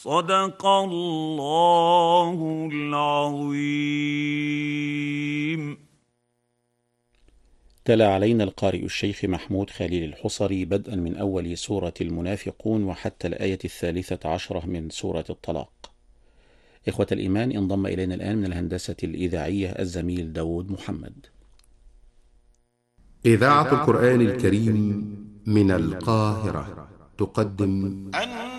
صدق الله العظيم. تلا علينا القارئ الشيخ محمود خليل الحصري بدءا من أول سورة المنافقون وحتى الآية 13 من سورة الطلاق. إخوة الإيمان، انضم إلينا الآن من الهندسة الإذاعية الزميل داود محمد. إذاعة القرآن الكريم من القاهرة تقدم